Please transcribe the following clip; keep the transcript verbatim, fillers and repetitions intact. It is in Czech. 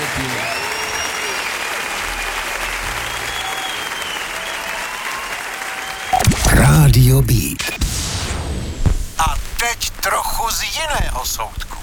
Rádio Beat. A teď trochu z jiného soudku.